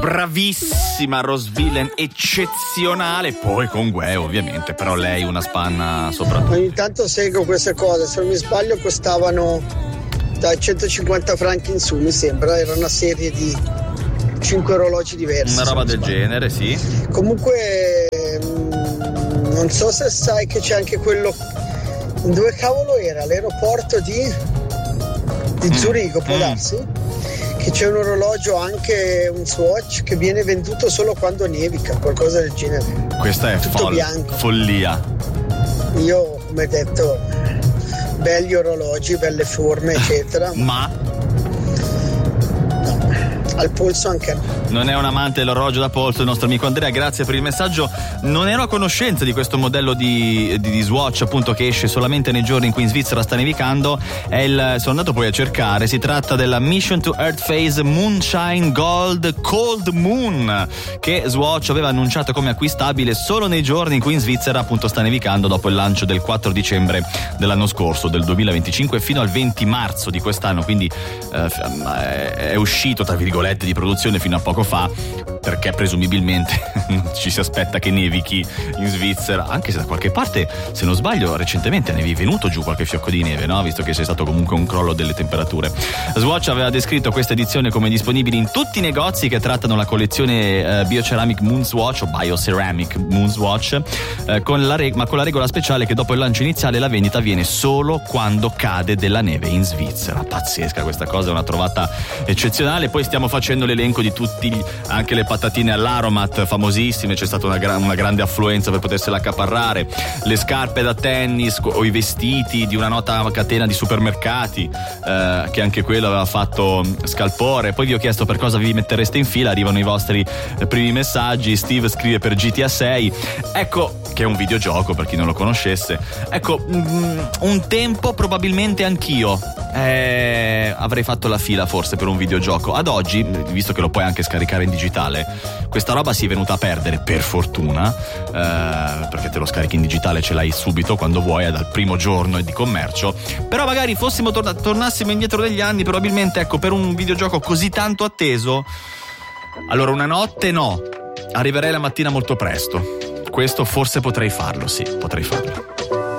Bravissima Rose Villain, eccezionale. Poi con Gue ovviamente, però lei una spanna soprattutto. Ogni tanto seguo queste cose, se non mi sbaglio costavano dai 150 franchi in su, mi sembra, era una serie di 5 orologi diversi. Una roba del genere, sì. Comunque non so se sai che c'è anche quello, dove cavolo era? L'aeroporto di Zurigo, può darsi? Che c'è un orologio, anche un Swatch, che viene venduto solo quando nevica, qualcosa del genere. Questa è tutto bianco. Follia. Io, come detto, belli orologi, belle forme, eccetera. Ma al polso anche no. Non è un amante dell'orologio da polso il nostro amico Andrea, grazie per il messaggio. Non ero a conoscenza di questo modello di Swatch, appunto, che esce solamente nei giorni in cui in Svizzera sta nevicando. Sono andato poi a cercare, si tratta della Mission to Earth Phase Moonshine Gold Cold Moon, che Swatch aveva annunciato come acquistabile solo nei giorni in cui in Svizzera appunto sta nevicando, dopo il lancio del 4 dicembre dell'anno scorso, del 2025, fino al 20 marzo di quest'anno, quindi è uscito tra virgolette di produzione fino a poco fa, perché presumibilmente ci si aspetta che nevichi in Svizzera, anche se da qualche parte, se non sbaglio, recentemente ne è venuto giù qualche fiocco di neve, no? Visto che c'è stato comunque un crollo delle temperature. Swatch aveva descritto questa edizione come disponibile in tutti i negozi che trattano la collezione Bioceramic Moon Swatch o Bioceramic Moon Swatch, ma con la regola speciale che dopo il lancio iniziale la vendita avviene solo quando cade della neve in Svizzera. Pazzesca questa cosa, è una trovata eccezionale. Poi stiamo facendo l'elenco di tutti, anche le patatine all'Aromat famosissime, c'è stata una grande affluenza per potersela accaparrare, le scarpe da tennis o i vestiti di una nota catena di supermercati, che anche quello aveva fatto scalpore. Poi vi ho chiesto per cosa vi mettereste in fila, arrivano i vostri primi messaggi. Steve scrive per GTA 6, ecco, che è un videogioco per chi non lo conoscesse. Ecco, un tempo probabilmente anch'io avrei fatto la fila forse per un videogioco. Ad oggi, visto che lo puoi anche scaricare in digitale, questa roba si è venuta a perdere, per fortuna, perché te lo scarichi in digitale, ce l'hai subito quando vuoi, dal primo giorno di commercio. Però magari tornassimo indietro degli anni, probabilmente, ecco, per un videogioco così tanto atteso, allora una notte no, arriverei la mattina molto presto. Questo forse potrei farlo, sì, potrei farlo.